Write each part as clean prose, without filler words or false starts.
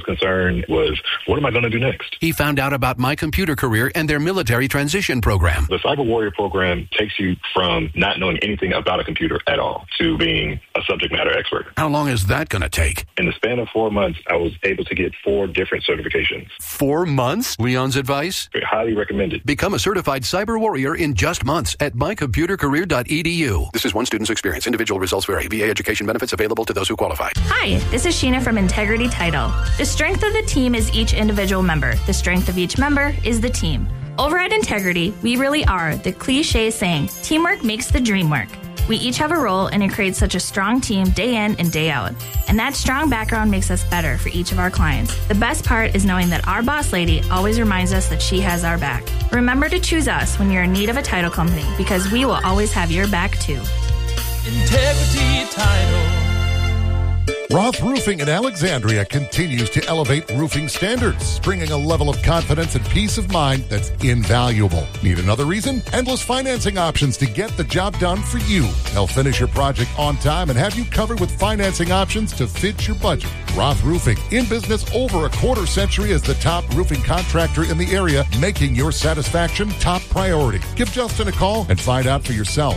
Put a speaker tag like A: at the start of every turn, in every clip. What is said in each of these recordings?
A: concern was, what am I going to do next?
B: He found out about My Computer Career and their military transition program.
A: The Cyber Warrior program takes you from not knowing anything about a computer at all to being a subject matter expert.
B: How long is that going to take?
A: In the span of 4 months, I was able to get 4 different certifications.
B: 4 months? Leon's advice?
A: Highly recommended.
B: Become a certified cyber warrior in just months at mycomputercareer.edu. This is one student's experience. Individual results vary. VA education benefits available to those who qualify.
C: Hi, this is Sheena from Integrity Title. The strength of the team is each individual member. The strength of each member is the team. Over at Integrity, we really are the cliche saying, teamwork makes the dream work. We each have a role, and it creates such a strong team day in and day out. And that strong background makes us better for each of our clients. The best part is knowing that our boss lady always reminds us that she has our back. Remember to choose us when you're in need of a title company, because we will always have your back too.
D: Integrity Title.
E: Roth Roofing in Alexandria continues to elevate roofing standards, bringing a level of confidence and peace of mind that's invaluable. Need another reason? Endless financing options to get the job done for you. They'll finish your project on time and have you covered with financing options to fit your budget. Roth Roofing, in business over a quarter century as the top roofing contractor in the area, making your satisfaction top priority. Give Justin a call and find out for yourself.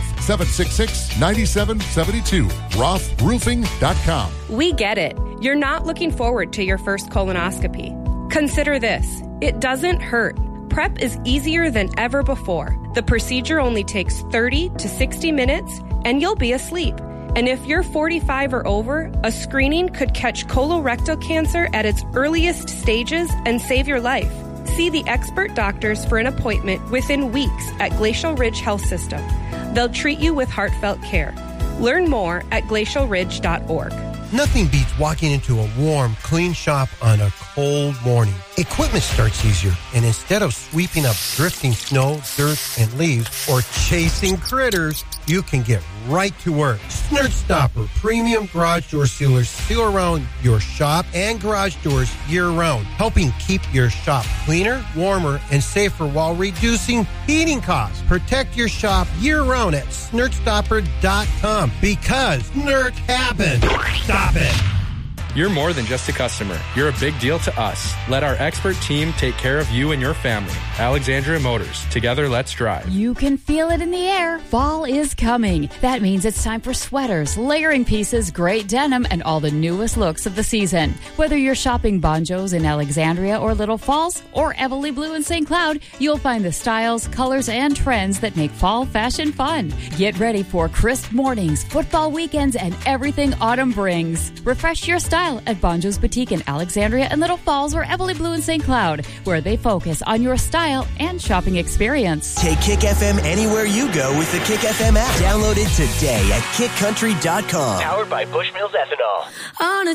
E: 766-9772. RothRoofing.com.
F: We get it. You're not looking forward to your first colonoscopy. Consider this. It doesn't hurt. Prep is easier than ever before. The procedure only takes 30 to 60 minutes, and you'll be asleep. And if you're 45 or over, a screening could catch colorectal cancer at its earliest stages and save your life. See the expert doctors for an appointment within weeks at Glacial Ridge Health System. They'll treat you with heartfelt care. Learn more at glacialridge.org.
G: Nothing beats walking into a warm, clean shop on a cold morning. Equipment starts easier, and instead of sweeping up drifting snow, dirt, and leaves, or chasing critters, you can get right to work. Snert Stopper Premium Garage Door Sealers seal around your shop and garage doors year-round, helping keep your shop cleaner, warmer, and safer while reducing heating costs. Protect your shop year-round at snertstopper.com, because Snert happens. Stop it.
H: You're more than just a customer. You're a big deal to us. Let our expert team take care of you and your family. Alexandria Motors. Together, let's drive.
I: You can feel it in the air. Fall is coming. That means it's time for sweaters, layering pieces, great denim, and all the newest looks of the season. Whether you're shopping Bonjo's in Alexandria or Little Falls, or Everly Blue in St. Cloud, you'll find the styles, colors, and trends that make fall fashion fun. Get ready for crisp mornings, football weekends, and everything autumn brings. Refresh your style at Bonjo's Boutique in Alexandria and Little Falls, or Everly Blue in St. Cloud, where they focus on your style and shopping experience.
J: Take Kick FM anywhere you go with the Kick FM app. Download it today at kickcountry.com.
K: Powered by Bushmills Ethanol.
L: On a